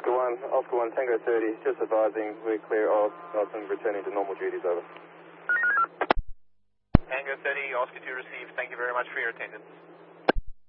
Oscar 1, Tango 30, just advising we're clear of Nelson returning to normal duties, over. Tango 30, Oscar 2 received. Thank you very much for your attendance.